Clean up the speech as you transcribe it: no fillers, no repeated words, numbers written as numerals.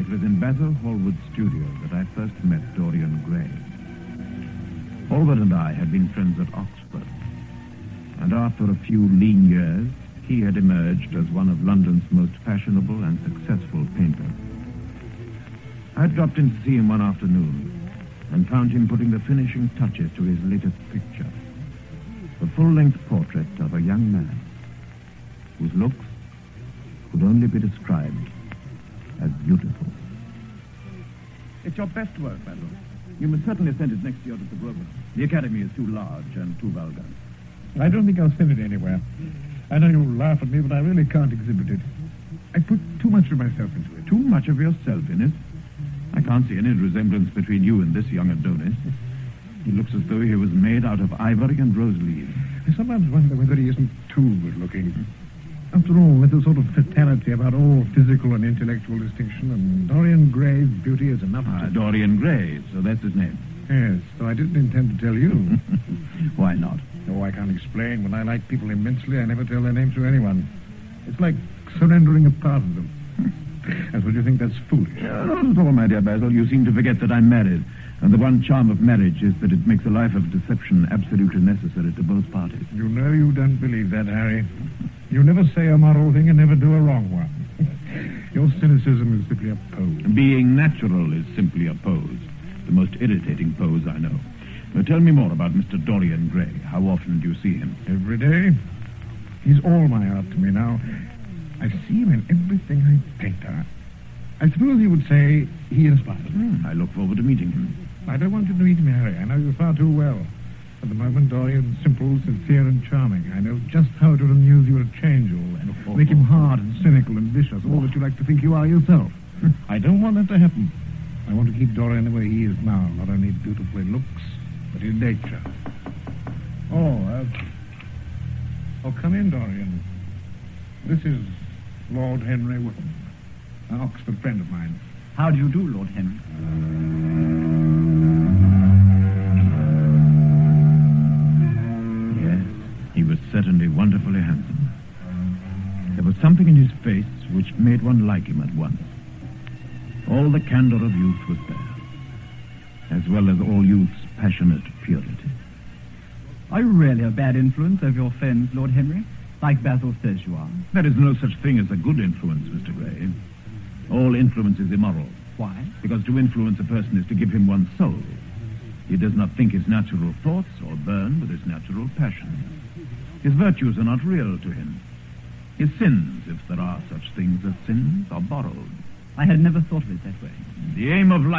It was in Basil Hallward's studio that I first met Dorian Gray. Hallward and I had been friends at Oxford, and after a few lean years, he had emerged as one of London's most fashionable and successful painters. I had dropped in to see him one afternoon and found him putting the finishing touches to his latest picture, the full-length portrait of a young man whose looks could only be described as beautiful. It's your best work, Basil. You must certainly send it next year to the Grosvenor. The Academy is too large and too vulgar. I don't think I'll send it anywhere. I know you'll laugh at me, but I really can't exhibit it. I put too much of myself into it. Too much of yourself in it? I can't see any resemblance between you and this young Adonis. He looks as though he was made out of ivory and rose leaves. I sometimes wonder whether he isn't too good-looking. After all, there's a sort of fatality about all physical and intellectual distinction, and Dorian Gray's beauty is enough to... Dorian Gray, so that's his name. Yes, so I didn't intend to tell you. Why not? Oh, I can't explain. When I like people immensely, I never tell their names to anyone. It's like surrendering a part of them. And would you think that's foolish? Not at all, my dear Basil. You seem to forget that I'm married, and the one charm of marriage is that it makes a life of deception absolutely necessary to both parties. You know you don't believe that, Harry. You never say a moral thing and never do a wrong one. Your cynicism is simply a pose. Being natural is simply a pose. The most irritating pose I know. Now, tell me more about Mr. Dorian Gray. How often do you see him? Every day. He's all my art to me now. I see him in everything I paint. I suppose you would say he inspires me. I look forward to meeting him. I don't want you to meet me, Harry. I know you far too well. At the moment, Dorian's simple, sincere, and charming. I know just how it would amuse you to change all that. Make him hard and cynical and vicious, all that you like to think you are yourself. I don't want that to happen. I want to keep Dorian the way he is now, not only beautiful in looks, but in nature. Oh, come in, Dorian. This is Lord Henry Wotton, an Oxford friend of mine. How do you do, Lord Henry? Yes, he was certainly wonderfully handsome. There was something in his face which made one like him at once. All the candor of youth was there, as well as all youth's passionate purity. Are you really a bad influence over your friends, Lord Henry? Like Basil says you are. There is no such thing as a good influence, Mr. Gray. All influence is immoral. Why? Because to influence a person is to give him one's soul. He does not think his natural thoughts or burn with his natural passions. His virtues are not real to him. His sins, if there are such things as sins, are borrowed. I had never thought of it that way. The aim of life